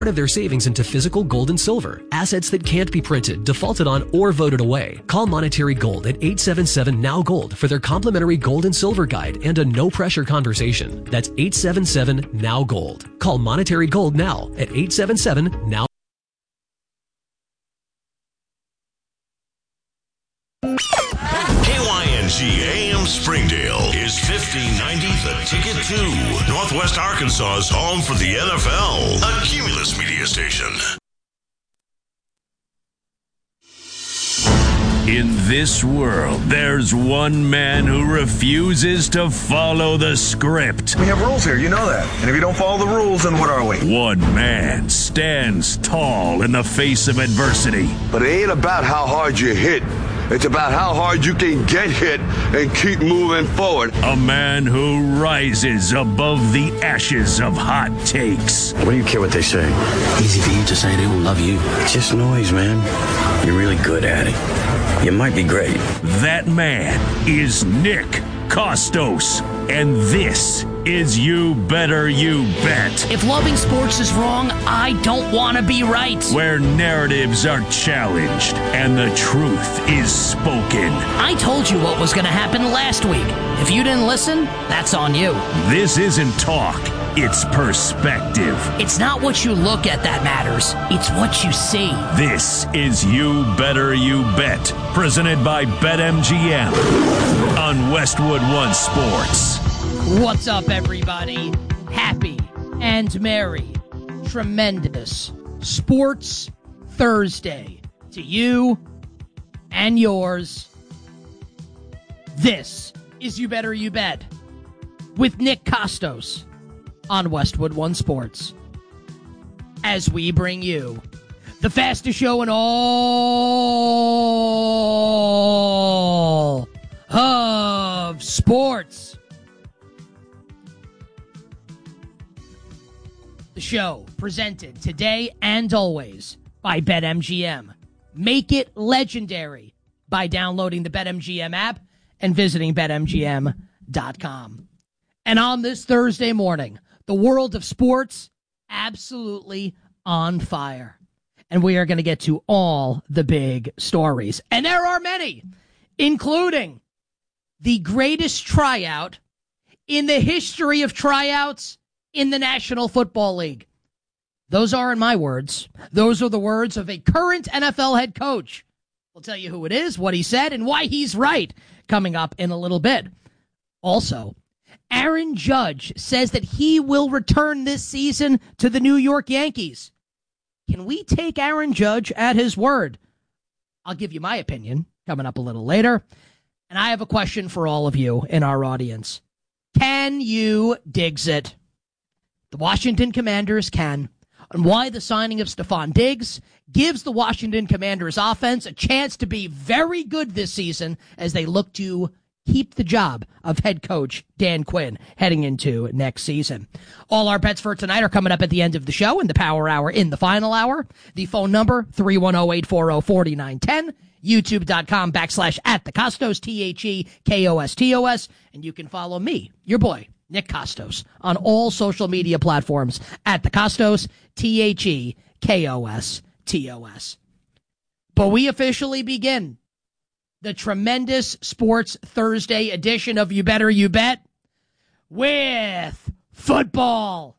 part of their savings into physical gold and silver, assets that can't be printed, defaulted on, or voted away. Call Monetary Gold at 877-NOW-GOLD for their complimentary gold and silver guide and a no-pressure conversation. That's 877-NOW-GOLD. Call Monetary Gold now at 877-NOW. KYNG AM Springdale is 1590 The Ticket 2, Northwest Arkansas's home for the NFL, a Cumulus media station. In this world, there's one man who refuses to follow the script. We have rules here, you know that. And if you don't follow the rules, then what are we? One man stands tall in the face of adversity. But it ain't about how hard you hit. It's about how hard you can get hit and keep moving forward. A man who rises above the ashes of hot takes. What do you care what they say? Easy for you to say they don't love you. It's just noise, man. You're really good at it. You might be great. That man is Nick Kostos. And this is You Better You Bet. If loving sports is wrong, I don't want to be right. Where narratives are challenged and the truth is spoken. I told you what was going to happen last week. If you didn't listen, that's on you. This isn't talk. It's perspective. It's not what you look at that matters. It's what you see. This is You Better You Bet, presented by BetMGM on Westwood One Sports. What's up, everybody? Happy and merry, tremendous Sports Thursday to you and yours. This is You Better You Bet with Nick Kostos on Westwood One Sports, as we bring you the fastest show in all of sports. The show presented today and always by BetMGM. Make it legendary by downloading the BetMGM app and visiting BetMGM.com. And on this Thursday morning, the world of sports absolutely on fire. And we are going to get to all the big stories. And there are many, including the greatest tryout in the history of tryouts in the National Football League. Those aren't my words. Those are the words of a current NFL head coach. We'll tell you who it is, what he said, and why he's right coming up in a little bit. Also, Aaron Judge says that he will return this season to the New York Yankees. Can we take Aaron Judge at his word? I'll give you my opinion coming up a little later. And I have a question for all of you in our audience. Can you digs it? The Washington Commanders can. And why the signing of Stephon Diggs gives the Washington Commanders offense a chance to be very good this season as they look to keep the job of head coach Dan Quinn heading into next season. All our bets for tonight are coming up at the end of the show in the Power Hour in the final hour. The phone number, 310-840-4910. YouTube.com/@thekostos, TheKostos. And you can follow me, your boy, Nick Kostos, on all social media platforms at The Kostos, TheKostos. But we officially begin the tremendous Sports Thursday edition of You Better You Bet with football.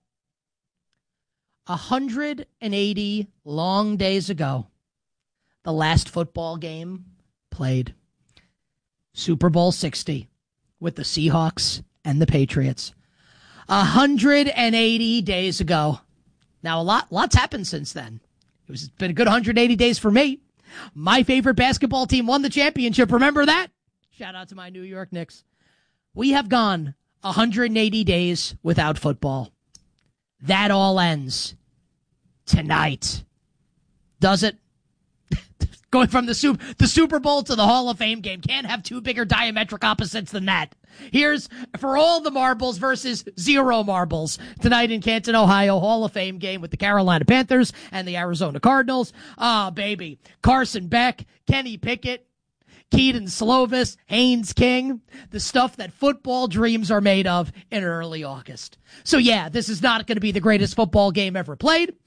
180 long days ago, the last football game played. Super Bowl 60 with the Seahawks and the Patriots. 180 days ago. Now, lots happened since then. It's been a good 180 days for me. My favorite basketball team won the championship. Remember that? Shout out to my New York Knicks. We have gone 180 days without football. That all ends tonight. Does it? Going from the Super Bowl to the Hall of Fame game. Can't have two bigger diametric opposites than that. Here's for all the marbles versus zero marbles. Tonight in Canton, Ohio, Hall of Fame game with the Carolina Panthers and the Arizona Cardinals. Ah, baby. Carson Beck, Kenny Pickett, Keaton Slovis, Haynes King, the stuff that football dreams are made of in early August. So yeah, this is not going to be the greatest football game ever played.